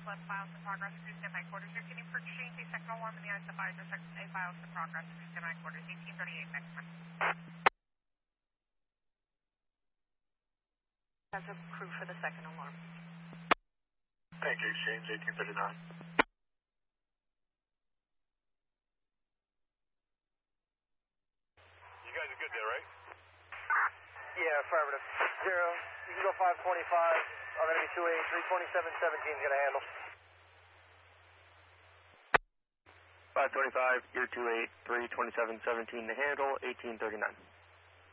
11 files in progress, please stand by quarters. Repeating for exchange, a second alarm in the eyes of advisor, section A files in progress, please stand by quarters, 1838 next one. Has a crew for the second alarm. Thank you, exchange 1839. You guys are good there, right? Yeah, affirmative. 0, you can go 525. I'm going to be 283, 2717 is going to handle. 525, you're 283, 2717 to handle, 1839.